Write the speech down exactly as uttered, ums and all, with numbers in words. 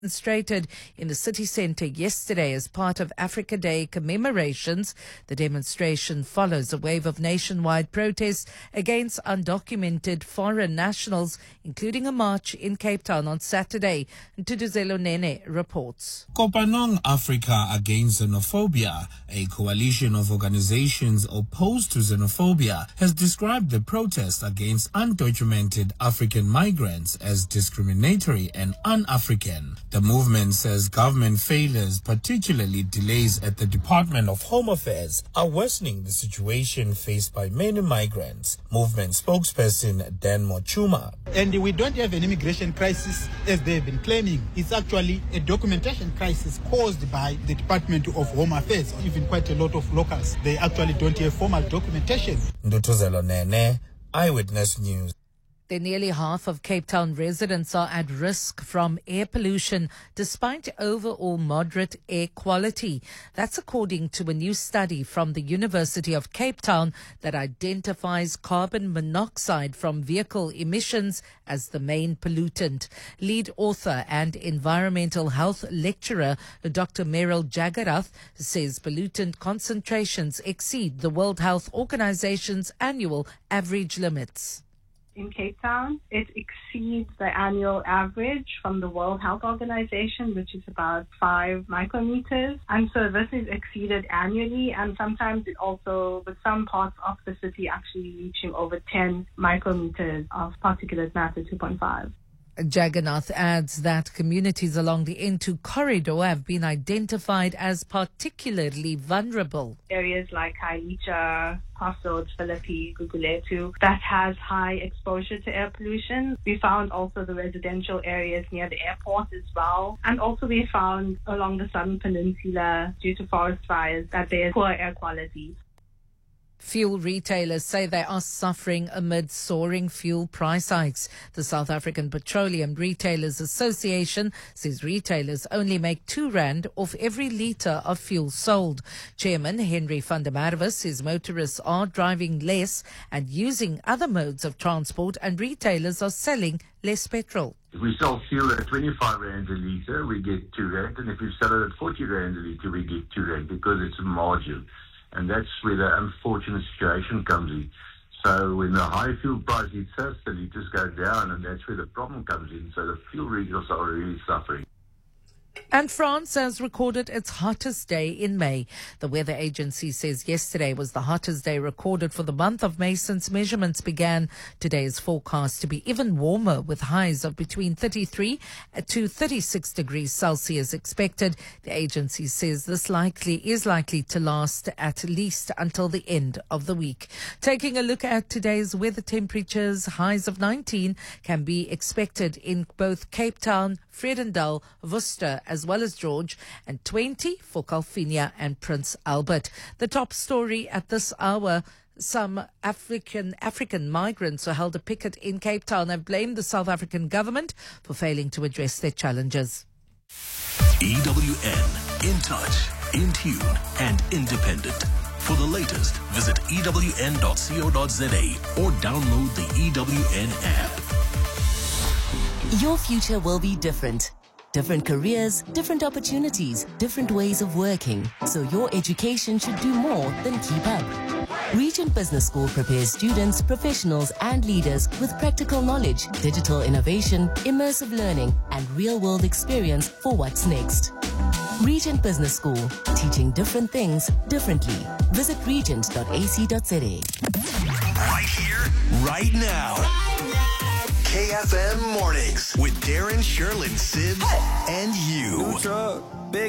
demonstrated in the city centre yesterday as part of Africa Day commemorations. The demonstration follows a wave of nationwide protests against undocumented foreign nationals, including a march in Cape Town on Saturday. Tuduzelo Nene reports. Kopanong Africa Against Xenophobia, a coalition of organizations opposed to xenophobia, has described the protest against undocumented African migrants as discriminatory and un-African. The movement says government failures, particularly delays at the Department of Home Affairs, are worsening the situation faced by many migrants. Movement spokesperson Dan Mochuma. And we don't have an immigration crisis as they've been claiming. It's actually a documentation crisis caused by the Department of Home Affairs. Even quite a lot of locals, they actually don't have formal documentation. Ndutuzelo Nene, Eyewitness News. Then nearly half of Cape Town residents are at risk from air pollution despite overall moderate air quality. That's according to a new study from the University of Cape Town that identifies carbon monoxide from vehicle emissions as the main pollutant. Lead author and environmental health lecturer Doctor Meryl Jagarath says pollutant concentrations exceed the World Health Organization's annual average limits. In Cape Town, it exceeds the annual average from the World Health Organization, which is about five micrometers. And so this is exceeded annually, and sometimes it also, with some parts of the city actually reaching over ten micrometers of particulate matter, two point five. Jagannath adds that communities along the N two corridor have been identified as particularly vulnerable. Areas like Khayelitsha, Crossroads, Philippi, Guguletu, that has high exposure to air pollution. We found also the residential areas near the airport as well. And also we found along the Southern Peninsula, due to forest fires, that there is poor air quality. Fuel retailers say they are suffering amid soaring fuel price hikes. The South African Petroleum Retailers Association says retailers only make two rand off every litre of fuel sold. Chairman Henry van der Merwe says motorists are driving less and using other modes of transport, and retailers are selling less petrol. If we sell fuel at twenty-five rand a litre, we get two rand, and if we sell it at forty rand a litre, we get two rand because it's a margin. And that's where the unfortunate situation comes in. So when the high fuel price hits us, the litres go down, and that's where the problem comes in. So the fuel retailers are really suffering. And France has recorded its hottest day in May. The weather agency says yesterday was the hottest day recorded for the month of May since measurements began. Today is forecast to be even warmer, with highs of between thirty-three to thirty-six degrees Celsius expected. The agency says this likely is likely to last at least until the end of the week. Taking a look at today's weather temperatures, highs of nineteen can be expected in both Cape Town, Vredendal, Worcester, as well as George, and twenty for Calvinia and Prince Albert. The top story at this hour: some African African migrants who held a picket in Cape Town have blamed the South African government for failing to address their challenges. E W N, in touch, in tune, and independent. For the latest, visit E W N dot co dot za or download the E W N app. Your future will be different. Different careers, different opportunities, different ways of working. So your education should do more than keep up. Regent Business School prepares students, professionals, and leaders with practical knowledge, digital innovation, immersive learning, and real-world experience for what's next. Regent Business School, teaching different things differently. Visit regent dot a c dot z a. Right here, right now. K F M Mornings with Darren, Sherlyn, Sid, and you.